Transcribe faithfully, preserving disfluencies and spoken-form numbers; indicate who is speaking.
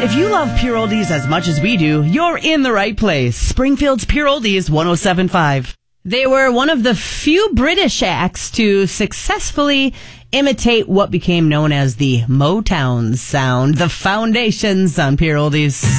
Speaker 1: If you love Pure Oldies as much as we do, you're in the right place. Springfield's Pure Oldies one oh seven point five. They were one of the few British acts to successfully imitate what became known as the Motown sound, the Foundations on Pure Oldies.